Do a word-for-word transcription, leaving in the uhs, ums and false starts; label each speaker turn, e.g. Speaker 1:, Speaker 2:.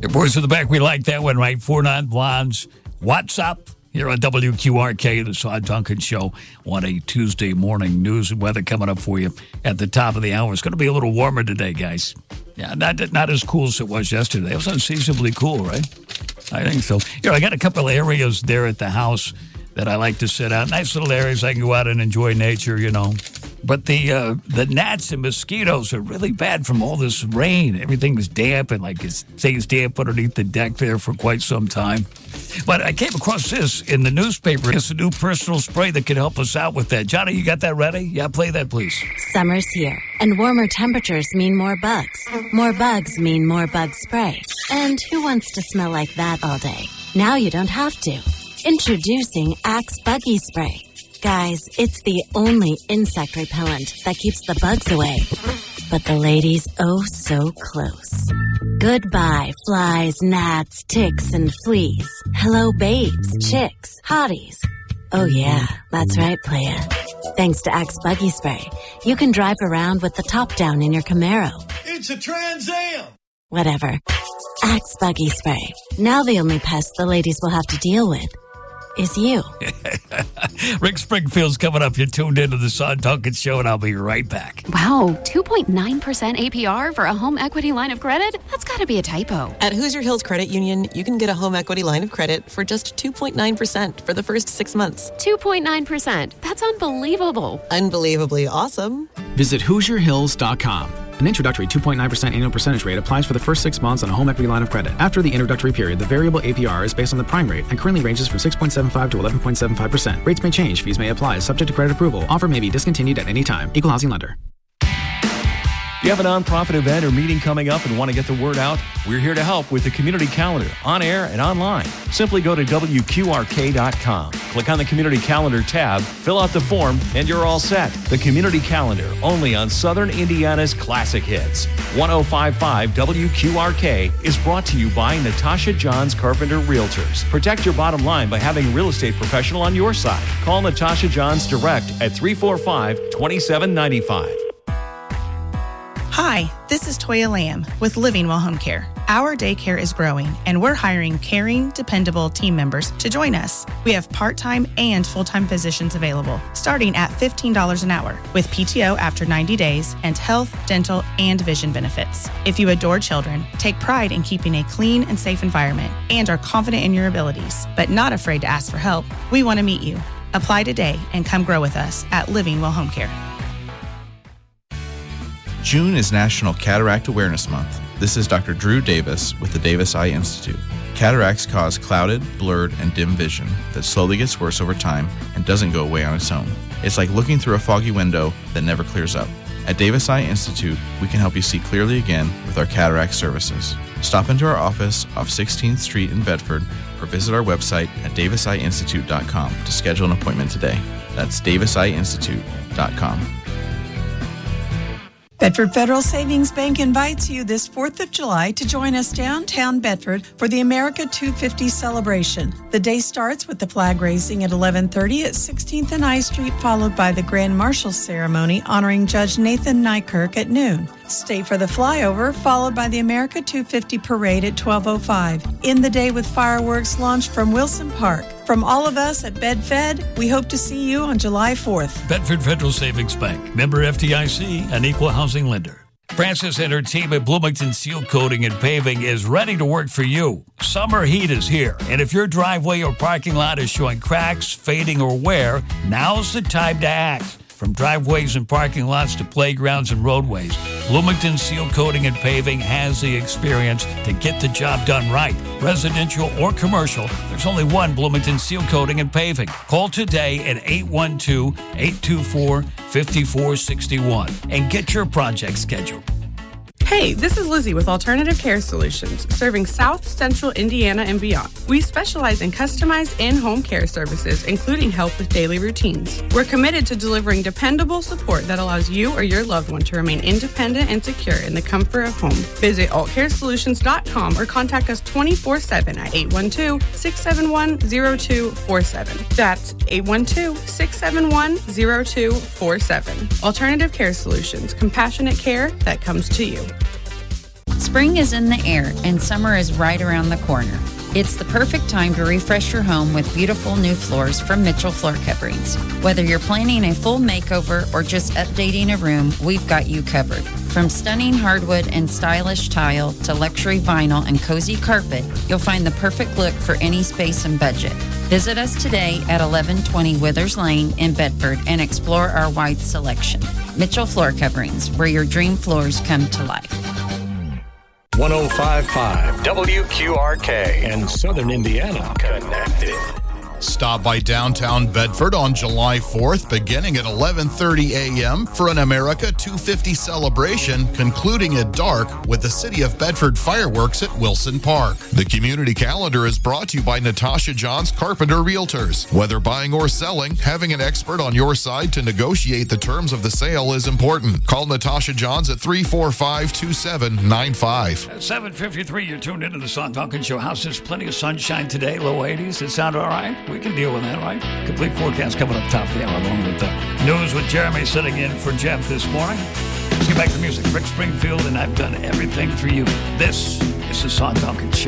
Speaker 1: The boys in the back, we like that one, right? Four non-blondes. What's up? Here on W Q R K, the Sean Duncan Show, on a Tuesday morning. News and weather coming up for you at the top of the hour. It's going to be a little warmer today, guys. Yeah, not not as cool as it was yesterday. It was unseasonably cool, right? I think so. You know, I got a couple of areas there at the house that I like to sit out. Nice little areas I can go out and enjoy nature, you know. But the uh, the gnats and mosquitoes are really bad from all this rain. Everything's damp and like it stays damp underneath the deck there for quite some time. But I came across this in the newspaper. It's a new personal spray that can help us out with that. Johnny, you got that ready? Yeah, play that, please.
Speaker 2: Summer's here, and warmer temperatures mean more bugs. More bugs mean more bug spray. And who wants to smell like that all day? Now you don't have to. Introducing Axe Buggy Spray. Guys, it's the only insect repellent that keeps the bugs away. But the ladies, oh so close. Goodbye, flies, gnats, ticks, and fleas. Hello, babes, chicks, hotties. Oh yeah, that's right, playa. Thanks to Axe Buggy Spray, you can drive around with the top down in your Camaro.
Speaker 3: It's a Trans Am!
Speaker 2: Whatever. Axe Buggy Spray. Now the only pest the ladies will have to deal with is you.
Speaker 1: Rick Springfield's coming up. You're tuned into the Sean Duncan Show, and I'll be right back.
Speaker 4: Wow, two point nine percent A P R for a home equity line of credit? That's got to be a typo.
Speaker 5: At Hoosier Hills Credit Union, you can get a home equity line of credit for just two point nine percent for the first six months.
Speaker 4: two point nine percent. That's unbelievable.
Speaker 5: Unbelievably awesome.
Speaker 6: Visit Hoosier Hills dot com. An introductory two point nine percent annual percentage rate applies for the first six months on a home equity line of credit. After the introductory period, the variable A P R is based on the prime rate and currently ranges from six point seven five to eleven point seven five percent. Rates may change. Fees may apply. Subject to credit approval. Offer may be discontinued at any time. Equal housing lender.
Speaker 7: Do you have a nonprofit event or meeting coming up and want to get the word out? We're here to help with the community calendar, on air and online. Simply go to W Q R K dot com. Click on the community calendar tab, fill out the form, and you're all set. The community calendar, only on Southern Indiana's classic hits. ten fifty-five W Q R K is brought to you by Natasha Johns Carpenter Realtors. Protect your bottom line by having a real estate professional on your side. Call Natasha Johns direct at three four five, two seven nine five.
Speaker 8: Hi, this is Toya Lamb with Living Well Home Care. Our daycare is growing, and we're hiring caring, dependable team members to join us. We have part-time and full-time positions available, starting at fifteen dollars an hour, with P T O after ninety days, and health, dental, and vision benefits. If you adore children, take pride in keeping a clean and safe environment, and are confident in your abilities, but not afraid to ask for help, we want to meet you. Apply today and come grow with us at Living Well Home Care.
Speaker 9: June is National Cataract Awareness Month. This is Doctor Drew Davis with the Davis Eye Institute. Cataracts cause clouded, blurred, and dim vision that slowly gets worse over time and doesn't go away on its own. It's like looking through a foggy window that never clears up. At Davis Eye Institute, we can help you see clearly again with our cataract services. Stop into our office off sixteenth Street in Bedford or visit our website at davis eye institute dot com to schedule an appointment today. That's davis eye institute dot com.
Speaker 10: Bedford Federal Savings Bank invites you this fourth of July to join us downtown Bedford for the America two fifty celebration. The day starts with the flag raising at eleven thirty at sixteenth and I Street, followed by the Grand Marshal ceremony honoring Judge Nathan Nykirk at noon. Stay for the flyover, followed by the America two fifty parade at twelve oh five. End the day with fireworks launched from Wilson Park. From all of us at BedFed, we hope to see you on July fourth.
Speaker 1: Bedford Federal Savings Bank, member F D I C, an equal housing lender. Francis and her team at Bloomington Seal Coating and Paving is ready to work for you. Summer heat is here, and if your driveway or parking lot is showing cracks, fading, or wear, now's the time to act. From driveways and parking lots to playgrounds and roadways, Bloomington Seal Coating and Paving has the experience to get the job done right. Residential or commercial, there's only one Bloomington Seal Coating and Paving. Call today at eight one two, eight two four, five four six one and get your project scheduled.
Speaker 11: Hey, this is Lizzie with Alternative Care Solutions, serving South Central Indiana and beyond. We specialize in customized in-home care services, including help with daily routines. We're committed to delivering dependable support that allows you or your loved one to remain independent and secure in the comfort of home. Visit alt care solutions dot com or contact us twenty-four seven at eight one two, six seven one, zero two four seven. That's eight one two, six seven one, zero two four seven. Alternative Care Solutions, compassionate care that comes to you.
Speaker 12: Spring is in the air and summer is right around the corner. It's the perfect time to refresh your home with beautiful new floors from Mitchell Floor Coverings. Whether you're planning a full makeover or just updating a room, we've got you covered. From stunning hardwood and stylish tile to luxury vinyl and cozy carpet, you'll find the perfect look for any space and budget. Visit us today at eleven twenty Withers Lane in Bedford and explore our wide selection. Mitchell Floor Coverings, where your dream floors come to life.
Speaker 13: one oh five point five W Q R K and Southern Indiana connected.
Speaker 14: Stop by downtown Bedford on July fourth, beginning at eleven thirty a.m. for an America two fifty celebration, concluding at dark with the City of Bedford fireworks at Wilson Park. The community calendar is brought to you by Natasha Johns Carpenter Realtors. Whether buying or selling, having an expert on your side to negotiate the terms of the sale is important. Call Natasha Johns at three four five, two seven nine five.
Speaker 1: At seven fifty-three, you're tuned into the Son Duncan Show. House has plenty of sunshine today, low eighties. It sound all right? We can deal with that, right? Complete forecast coming up top of the hour, along with the news with Jeremy sitting in for Jeff this morning. Let's get back to music. Rick Springfield and I've Done Everything for You. This is the Son Duncan Show.